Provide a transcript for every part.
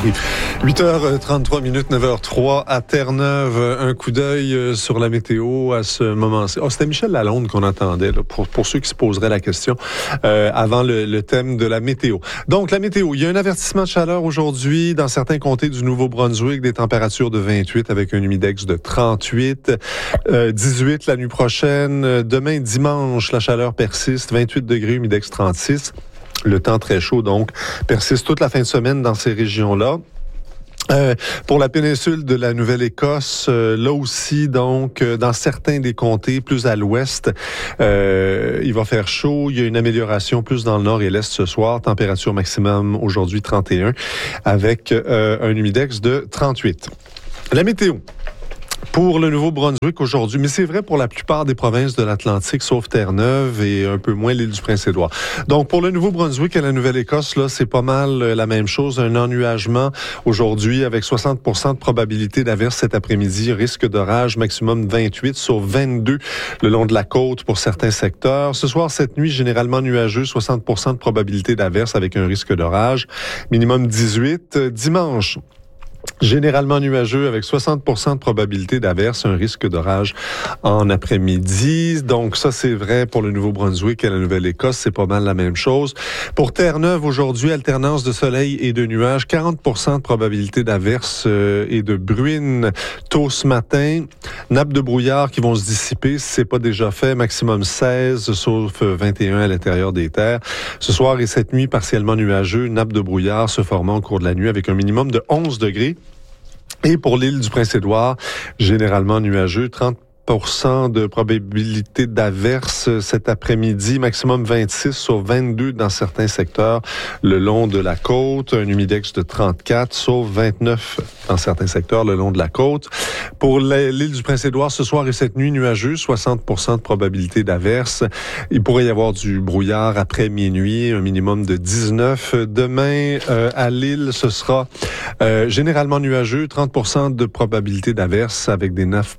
Oui. 8h33, 9h03 à Terre-Neuve. Un coup d'œil sur la météo à ce moment-ci. C'était Michel Lalonde qu'on attendait, là, pour ceux qui se poseraient la question avant le thème de la météo. Donc, la météo. Il y a un avertissement de chaleur aujourd'hui dans certains comtés du Nouveau-Brunswick, des températures de 28 avec un humidex de 38, 18 la nuit prochaine. Demain, dimanche, la chaleur persiste, 28 degrés, humidex 36. Le temps très chaud, donc, persiste toute la fin de semaine dans ces régions-là. Pour la péninsule de la Nouvelle-Écosse, là aussi, donc, dans certains des comtés, plus à l'ouest, il va faire chaud. Il y a une amélioration plus dans le nord et l'est ce soir. Température maximum aujourd'hui 31, avec un humidex de 38. La météo. Pour le Nouveau-Brunswick aujourd'hui, mais c'est vrai pour la plupart des provinces de l'Atlantique, sauf Terre-Neuve et un peu moins l'île du Prince-Édouard. Donc, pour le Nouveau-Brunswick et la Nouvelle-Écosse, là, c'est pas mal la même chose. Un ennuagement aujourd'hui avec 60% de probabilité d'averse cet après-midi. Risque d'orage maximum 28 sur 22 le long de la côte pour certains secteurs. Ce soir, cette nuit, généralement nuageux, 60% de probabilité d'averse avec un risque d'orage. Minimum 18. Dimanche, généralement nuageux avec 60% de probabilité d'averse, un risque d'orage en après-midi. Donc ça, c'est vrai pour le Nouveau-Brunswick et la Nouvelle-Écosse, c'est pas mal la même chose. Pour Terre-Neuve, aujourd'hui, alternance de soleil et de nuages, 40% de probabilité d'averse et de bruine tôt ce matin. Nappes de brouillard qui vont se dissiper, si c'est pas déjà fait, maximum 16, sauf 21 à l'intérieur des terres. Ce soir et cette nuit, partiellement nuageux, nappes de brouillard se formant au cours de la nuit avec un minimum de 11 degrés. Et pour l'île du Prince-Édouard, généralement nuageux, 30% de probabilité d'averse cet après-midi, maximum 26 sur 22 dans certains secteurs le long de la côte, un humidex de 34, sauf 29 dans certains secteurs le long de la côte. Pour l'île du Prince-Édouard, ce soir et cette nuit, nuageux, 60% de probabilité d'averse. Il pourrait y avoir du brouillard après minuit, un minimum de 19. Demain, à l'île, ce sera généralement nuageux, 30% de probabilité d'averse avec des nappes,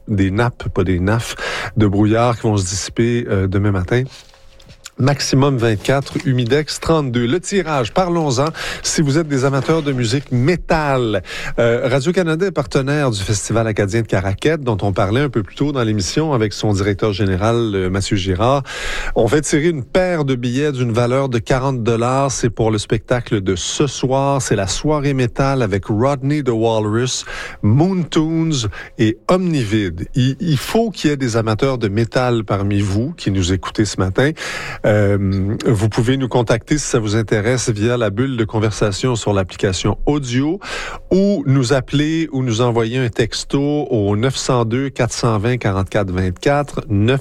de brouillard qui vont se dissiper demain matin. Maximum 24, humidex 32. Le tirage, parlons-en. Si vous êtes des amateurs de musique métal, Radio-Canada est partenaire du Festival acadien de Caraquette, dont on parlait un peu plus tôt dans l'émission avec son directeur général, Mathieu Girard. On fait tirer une paire de billets d'une valeur de 40$. C'est pour le spectacle de ce soir. C'est la soirée métal avec Rodney the Walrus, Moontoons et Omnivid. Il faut qu'il y ait des amateurs de métal parmi vous qui nous écoutez ce matin. Vous pouvez nous contacter si ça vous intéresse via la bulle de conversation sur l'application audio ou nous appeler ou nous envoyer un texto au 902-420-4424,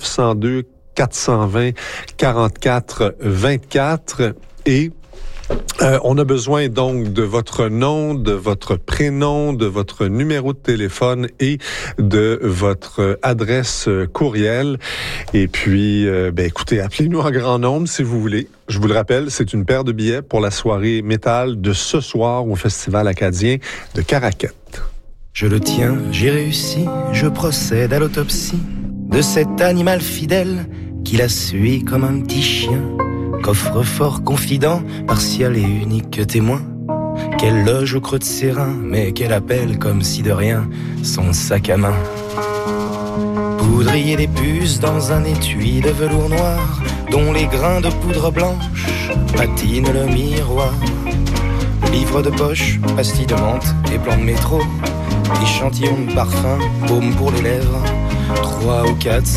902-420-4424 et on a besoin donc de votre nom, de votre prénom, de votre numéro de téléphone et de votre adresse courriel. Et puis, écoutez, appelez-nous en grand nombre si vous voulez. Je vous le rappelle, c'est une paire de billets pour la soirée métal de ce soir au Festival acadien de Caraquette. Je le tiens, j'ai réussi, je procède à l'autopsie de cet animal fidèle qui la suit comme un petit chien. Coffre-fort confident, partial et unique témoin, qu'elle loge au creux de ses reins, mais qu'elle appelle comme si de rien son sac à main. Poudrier des puces dans un étui de velours noir, dont les grains de poudre blanche patinent le miroir. Livre de poche, pastilles de menthe et plans de métro, échantillons de parfum, baume pour les lèvres, 3 ou 4